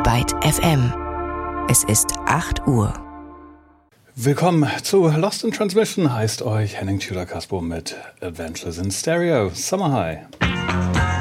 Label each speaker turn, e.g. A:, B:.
A: Byte FM. Es ist 8 Uhr.
B: Willkommen zu Lost in Transmission, heißt euch Henning Tudor-Caspo mit Adventures in Stereo. Summer High.